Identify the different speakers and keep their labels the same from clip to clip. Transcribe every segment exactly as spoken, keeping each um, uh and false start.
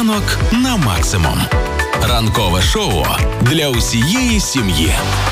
Speaker 1: Ранок на максимум. Ранкове шоу для усієї сім'ї.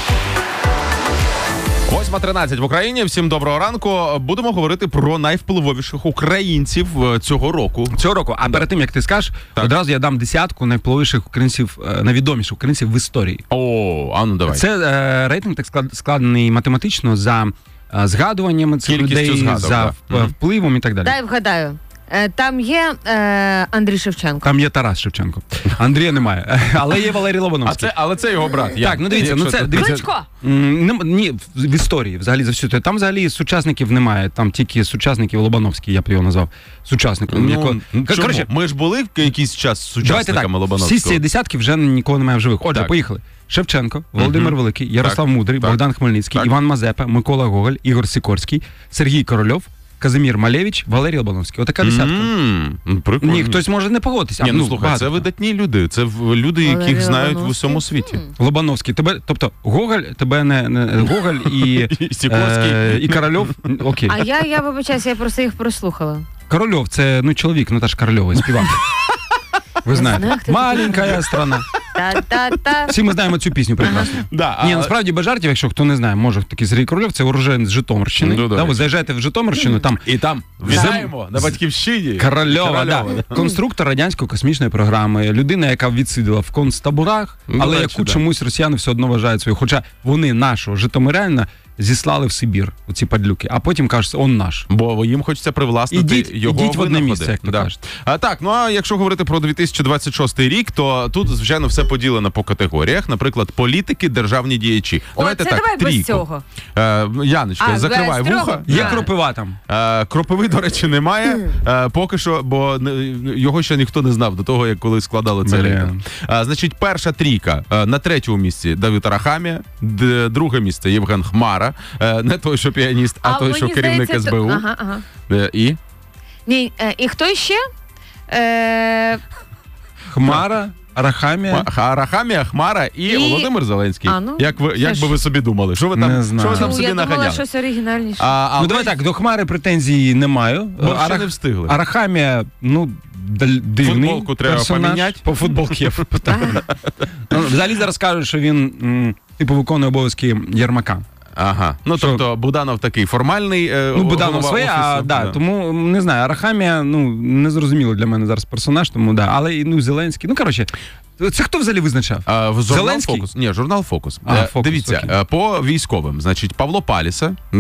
Speaker 2: восьма тринадцять в Україні. Всім доброго ранку. Будемо говорити про найвпливовіших українців цього року.
Speaker 3: Цього року. А да. перед тим, як ти скажеш, так. одразу я дам десятку найвпливовіших українців, найвідоміших українців в історії.
Speaker 2: О, а ну давай.
Speaker 3: Це е, рейтинг так складений математично за е, згадуваннями цих
Speaker 2: Кількістю
Speaker 3: людей,
Speaker 2: згадок,
Speaker 3: за
Speaker 2: да.
Speaker 3: впливом і так далі.
Speaker 4: Дай вгадаю. Там є е, Андрій Шевченко.
Speaker 3: Там є Тарас Шевченко. Андрія немає. Але є Валерій Лобановський.
Speaker 2: А це, але це його брат.
Speaker 3: Так, ну дивіться, ну це...
Speaker 4: Кличко!
Speaker 3: Ні, в історії, взагалі, за всю. Там взагалі сучасників немає. Там тільки сучасників Лобановський, я б його назвав. Сучасником.
Speaker 2: Ну,
Speaker 3: Яко...
Speaker 2: чому? Короче, ми ж були в якийсь час сучасниками Лобановського.
Speaker 3: Всі з цієї десятки вже нікого немає в живих. Отже,
Speaker 2: так.
Speaker 3: поїхали. Шевченко, Володимир угу. Великий, Ярослав
Speaker 2: так.
Speaker 3: Мудрий,
Speaker 2: так.
Speaker 3: Богдан Хмельницький,
Speaker 2: так.
Speaker 3: Іван Мазепа, Микола Гоголь, Ігор Сікорський, Сергій Корольов, Казимір Малевич, Валерій Лобановський. Отака десятка.
Speaker 2: Mm, прикольно.
Speaker 3: Ні, хтось може не погодитися.
Speaker 2: Ні, ну, ну слухай, багато. Це видатні люди. Це люди, яких Валерій знають в усьому світі.
Speaker 3: Лобановський. Тебе, тобто Гоголь, тебе не, не Гоголь і
Speaker 2: Сікорський.
Speaker 3: Е, і Корольов. Окей.
Speaker 4: А я, я вибачаюся, я просто їх прослухала.
Speaker 3: Корольов, це, ну, чоловік Наташі Корольової, співак. Ви знаєте. Маленька страна.
Speaker 4: Та-та-та.
Speaker 3: Всі ми знаємо цю пісню прекрасно.
Speaker 2: Да,
Speaker 3: Ні,
Speaker 2: а...
Speaker 3: насправді без жартів, якщо хто не знає, може такий Сергій Корольов, це уроженець з Житомирщини. Ну, да, ви заїжджаєте в Житомирщину, там...
Speaker 2: І там вітаємо на батьківщині.
Speaker 3: Корольова, Корольова да. Конструктор радянської космічної програми, людина, яка відсиділа в концтаборах, ну, але речі, яку да. чомусь росіяни все одно вважають свою. Хоча вони нашого житомирянина зіслали в Сибір, оці падлюки, а потім кажуть, он наш.
Speaker 2: Бо їм хочеться привласнити
Speaker 3: ідіть,
Speaker 2: його
Speaker 3: ідіть в одне місце, як то
Speaker 2: да.
Speaker 3: кажуть.
Speaker 2: А так, ну а якщо говорити про дві тисячі двадцять шостий рік, то тут, звичайно, все поділено по категоріях. Наприклад, політики, державні діячі.
Speaker 4: О,
Speaker 2: Давайте
Speaker 4: це
Speaker 2: так,
Speaker 4: давай
Speaker 2: трійку.
Speaker 4: без цього.
Speaker 2: Е, Яночка,
Speaker 4: а,
Speaker 2: закривай вуха.
Speaker 3: Є кропива там.
Speaker 2: Е, кропиви, до речі, немає. Е, поки що, бо його ще ніхто не знав до того, як коли складали цей рейтинг. Е, значить, перша трійка. Е, на третьому місці Давид Арахамія, д- друге місце Євген Хмара. Е, не той, що піаніст, а, а той, що керівник
Speaker 4: здається,
Speaker 2: ес бе у.
Speaker 4: То... Ага, ага.
Speaker 2: Е, і?
Speaker 4: Ні, е, і хто ще? Е...
Speaker 3: Хмара, Арахамія.
Speaker 2: Арахамія, Хмара і, і... Володимир Зеленський.
Speaker 4: А, ну,
Speaker 2: як ви, як
Speaker 4: ж...
Speaker 2: би ви собі думали? Що ви там, що ви там
Speaker 4: Чу,
Speaker 2: собі
Speaker 4: я
Speaker 2: наганяли?
Speaker 4: Я думала, щось оригінальніше.
Speaker 2: А, але...
Speaker 3: Ну давай так, до Хмари претензій не маю.
Speaker 2: Бо
Speaker 3: Арах...
Speaker 2: ще не встигли.
Speaker 3: Арахамія, ну, дивний
Speaker 2: футболку треба
Speaker 3: персонаж.
Speaker 2: поміняти.
Speaker 3: По футболці я питаю. Ну, взагалі зараз кажуть, що він м, типу виконує обов'язки Єрмака.
Speaker 2: Ага, ну що? Тобто Буданов такий формальний. Е,
Speaker 3: ну, Буданов своє,
Speaker 2: офісу,
Speaker 3: а да,
Speaker 2: да.
Speaker 3: Тому не знаю, Арахамія, ну не зрозуміло для мене зараз персонаж, тому да, але ну Зеленський. Ну коротше, це хто взагалі визначав?
Speaker 2: А, в журнал
Speaker 3: Зеленський?
Speaker 2: Фокус. Ні, журнал Фокус.
Speaker 3: А,
Speaker 2: е,
Speaker 3: Фокус,
Speaker 2: Дивіться,
Speaker 3: окей.
Speaker 2: по військовим, значить, Павло Паліса, е,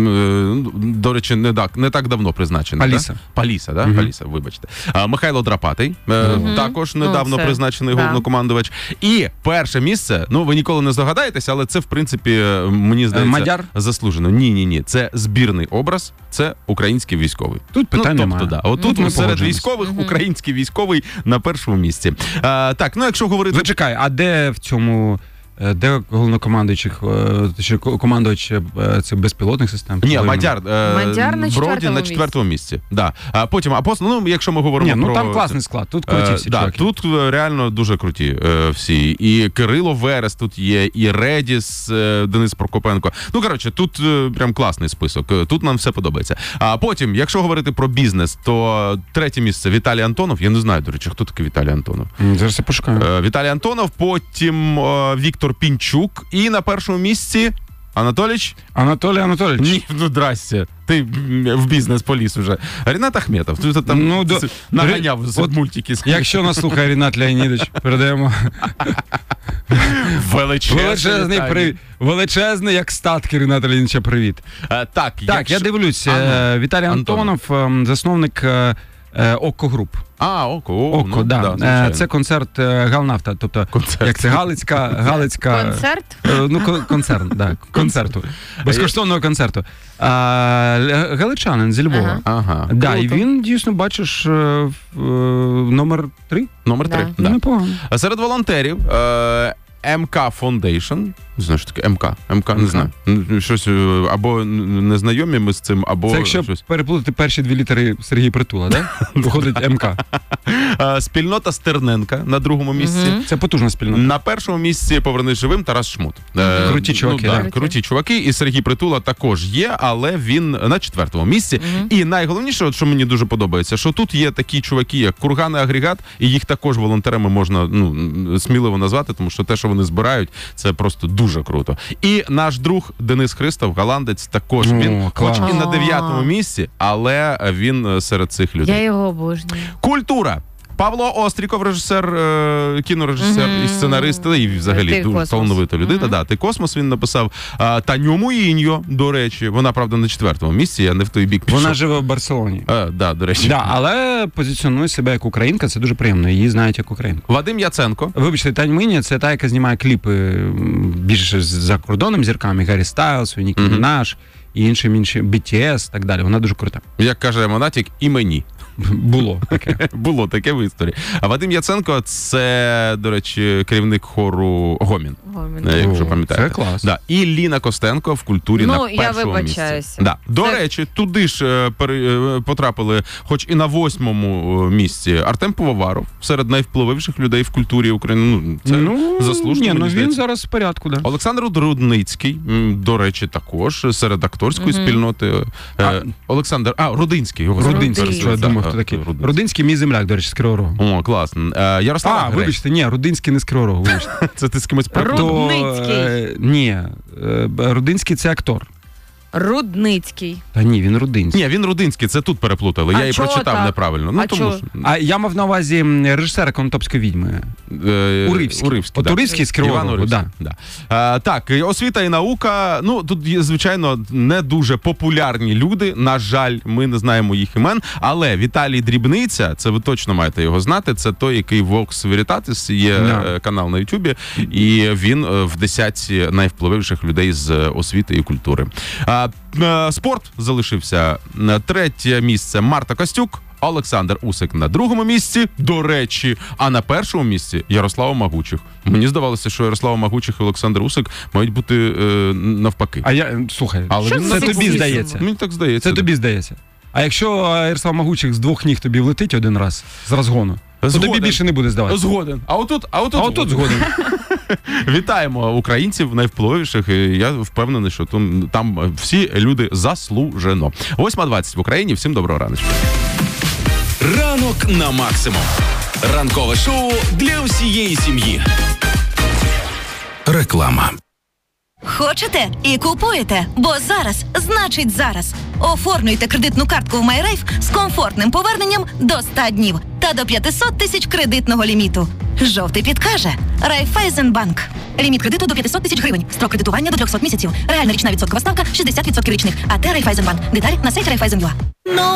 Speaker 2: до речі, не так, не так давно призначений.
Speaker 3: Паліса.
Speaker 2: Да? Паліса, да?
Speaker 3: Угу.
Speaker 2: Паліса, вибачте. А, Михайло Драпатий, е,
Speaker 4: угу.
Speaker 2: також недавно
Speaker 4: ну,
Speaker 2: призначений
Speaker 4: да.
Speaker 2: головнокомандувач. І перше місце, ну ви ніколи не здогадаєтеся, але це, в принципі, мені здається,
Speaker 3: Мадяр?
Speaker 2: заслужено. Ні-ні-ні, це збірний образ, це український військовий.
Speaker 3: Тут питань
Speaker 2: ну,
Speaker 3: немає.
Speaker 2: Тобто, да. Отут
Speaker 3: ми
Speaker 2: серед
Speaker 3: погоджуємось.
Speaker 2: військових
Speaker 4: угу.
Speaker 2: український військовий на першому місці. А, так, ну якщо говорити...
Speaker 3: Зачекай, а де в цьому, де головнокомандуючих, чи командувач цих безпілотних систем?
Speaker 2: Ні, Мадяр, е,
Speaker 4: Мадяр на
Speaker 2: Броді на четвертому місці. Да. А потім апостол, ну якщо ми говоримо
Speaker 3: Ні, ну
Speaker 2: про...
Speaker 3: там класний склад, тут круті всі
Speaker 2: е, да,
Speaker 3: чуваки.
Speaker 2: тут реально дуже круті е, всі. І Кирило Верес тут є, і Редіс, е, Денис Прокопенко. Ну, коротше, тут е, прям класний список. Тут нам все подобається. А потім, якщо говорити про бізнес, то третє місце Віталій Антонов. Я не знаю, до речі, хто такий Віталій Антонов.
Speaker 3: Зараз я пошукаю.
Speaker 2: Е, Віталій Антонов, потім е, Віктор Пінчук і на першому місці Анатоліч?
Speaker 3: Анатолій Анатолійович.
Speaker 2: Ні, ну здрасте. Ти в бізнес поліз уже. Рінат Ахметов. Ти там
Speaker 3: ну, до...
Speaker 2: наганяв з
Speaker 3: от,
Speaker 2: мультики.
Speaker 3: Якщо нас слухає Рінат Леонідович, передаємо.
Speaker 2: Величезний,
Speaker 3: величезний, привіт. Величезний, як статки Ріната Леонідовича, привіт.
Speaker 2: А, так,
Speaker 3: так
Speaker 2: якщо...
Speaker 3: я дивлюсь.
Speaker 2: А,
Speaker 3: Віталій Антонов, Антонов, засновник Око Груп.
Speaker 2: А, Око, о,
Speaker 3: Око,
Speaker 2: ну,
Speaker 3: да.
Speaker 2: да,
Speaker 3: це концерт Галнафта, тобто,
Speaker 2: концерт.
Speaker 3: як це Галицька, Галицька...
Speaker 4: Концерт?
Speaker 3: Ну, кон- концерн, да, концерту. Безкоштовного концерту. А, галичанин зі Львова.
Speaker 4: Ага.
Speaker 2: Ага.
Speaker 3: Да,
Speaker 4: Круто.
Speaker 3: і він, дійсно, бачиш, номер три.
Speaker 2: Номер три.
Speaker 4: Да.
Speaker 2: Да.
Speaker 3: Непогано.
Speaker 2: А серед волонтерів е, ем ка Foundation, Не знаю, що таке МК. МК, не знаю. Щось, або незнайомі ми з цим, або
Speaker 3: Це якщо
Speaker 2: щось.
Speaker 3: переплутати перші дві літери Сергій Притула, да? Виходить МК.
Speaker 2: Спільнота Стерненка на другому місці.
Speaker 3: Це потужна спільнота.
Speaker 2: На першому місці «Повернись живим» Тарас Шмут. Е,
Speaker 3: Круті чуваки,
Speaker 2: ну, да,
Speaker 3: да.
Speaker 2: круті чуваки. І Сергій Притула також є, але він на четвертому місці. І найголовніше, от, що мені дуже подобається, що тут є такі чуваки, як Курган і Агрегат, і їх також волонтерами можна ну, сміливо назвати, тому що те, що вони збирають, це просто дуже круто. І наш друг Денис Христов, голландець, також
Speaker 3: О,
Speaker 2: він,
Speaker 3: клас.
Speaker 2: хоч і на дев'ятому місці, але він серед цих людей.
Speaker 4: Я його обожнюю.
Speaker 2: Культура. Павло Остріков, режисер, е, кінорежисер і сценарист, і взагалі
Speaker 4: Ти
Speaker 2: дуже
Speaker 4: космос.
Speaker 2: талановита людина. Да, «Ти космос» він написав. А, Таню Муїньо, до речі, вона, правда, на четвертому місці, я не в той бік пішов.
Speaker 3: Вона живе в Барселоні.
Speaker 2: А, да, до речі.
Speaker 3: Да, але позиціонує себе як українка, це дуже приємно. Її знають як українку.
Speaker 2: Вадим Яценко.
Speaker 3: Вибачте, Тань Мині – це та, яка знімає кліпи м, більше за кордоном зірками, Гаррі Стайлз, Нікі
Speaker 2: Мгм.
Speaker 3: Мінаш і іншим іншим бі ті ес, так далі. Вона дуже крута.
Speaker 2: Як каже Монатік, і мені.
Speaker 3: Було таке.
Speaker 2: Було таке в історії. А Вадим Яценко – це, до речі, керівник хору «Гомін».
Speaker 4: Гомін.
Speaker 2: Е, Якщо
Speaker 3: О,
Speaker 2: пам'ятаєте.
Speaker 3: це клас.
Speaker 2: Да. І Ліна Костенко в культурі
Speaker 4: Ну,
Speaker 2: на
Speaker 4: я
Speaker 2: першому
Speaker 4: вибачаюся.
Speaker 2: місці. Да. До
Speaker 4: Це-
Speaker 2: речі, туди ж е, пере- е, потрапили, хоч і на восьмому е, місці, Артем Пивоваров, серед найвпливовіших людей в культурі України. Ну, це заслужено,
Speaker 3: ні,
Speaker 2: мені
Speaker 3: ну він
Speaker 2: здається.
Speaker 3: зараз в порядку, да.
Speaker 2: Олександр Рудницький, м, до речі, також серед акторської спільноти. Е,
Speaker 3: А-
Speaker 2: Олександр, а, Рудинський. його
Speaker 3: Рудинський,
Speaker 2: звати.
Speaker 3: що я
Speaker 2: Да,
Speaker 3: думав,
Speaker 2: да,
Speaker 3: хто такий.
Speaker 2: Рудинський.
Speaker 3: Рудинський мій земляк, до речі, з Кривого Рогу.
Speaker 2: О, класно. Е, Ярослав
Speaker 3: А,
Speaker 2: Греч.
Speaker 3: вибачте, ні, Рудинський не з Кривого Рогу, вибачте.
Speaker 2: Це ти з кимось
Speaker 4: Руд-
Speaker 2: переплутав?
Speaker 4: Рудницький.
Speaker 3: е, ні, е, Рудинський – це актор.
Speaker 4: Рудницький.
Speaker 3: Та ні, він Рудинський.
Speaker 2: Ні, він Рудинський, це тут переплутали.
Speaker 4: А
Speaker 2: Я і
Speaker 4: чого
Speaker 2: прочитав
Speaker 4: так?
Speaker 2: неправильно. Ну,
Speaker 4: А
Speaker 2: тому
Speaker 4: чого?
Speaker 2: що,
Speaker 3: А я мав на увазі м, режисера «Конотопської відьми».
Speaker 2: е,
Speaker 3: Уривський.
Speaker 2: Уривський,
Speaker 3: От
Speaker 2: да.
Speaker 3: Уривський з Кривого
Speaker 2: Іван
Speaker 3: Рогу,
Speaker 2: Уривський,
Speaker 3: да.
Speaker 2: да. А, так, і освіта і наука. Ну, тут є, звичайно, не дуже популярні люди. На жаль, ми не знаємо їх імен. Але Віталій Дрібниця, це ви точно маєте його знати, це той, який Vox Veritatis, є
Speaker 3: Да.
Speaker 2: е, канал на Ютубі, і він е, в десятці найвпливовіших людей з освіти і культури. А, е, спорт залишився. Третє місце Марта Костюк, Олександр Усик на другому місці, до речі, а на першому місці Ярослава Магучих. Мені здавалося, що Ярослава Магучих і Олександр Усик мають бути е, навпаки.
Speaker 3: А я, слухай,
Speaker 2: Але
Speaker 4: Що
Speaker 2: він
Speaker 4: за
Speaker 3: це
Speaker 2: не
Speaker 3: тобі
Speaker 4: сексизм?
Speaker 3: здається.
Speaker 2: Мені так здається.
Speaker 3: Це тобі здається. А якщо е, Ярослав Магучих з двох ніг тобі влетить один раз з розгону, то
Speaker 2: Згоден.
Speaker 3: тобі більше не буде здавати.
Speaker 2: Згоден. А отут, а отут,
Speaker 3: А отут згоден.
Speaker 2: Вітаємо українців найвпливовіших. І я впевнений, що там, там всі люди заслужено. восьма двадцять в Україні. Всім доброго раночку.
Speaker 1: Ранок на максимум. Ранкове шоу для всієї сім'ї. Реклама.
Speaker 5: Хочете і купуєте, бо зараз значить зараз. Оформлюйте кредитну картку в MyRafe з комфортним поверненням до ста днів та до п'ятсот тисяч кредитного ліміту. Жовтий підкаже Райфайзенбанк. Ліміт кредиту до п'ятсот тисяч гривень. Строк кредитування до триста місяців. Реальна річна відсоткова ставка шістдесят відсотків річних. АТ Райфайзенбанк. Деталі на сайті Райфайзен.ua.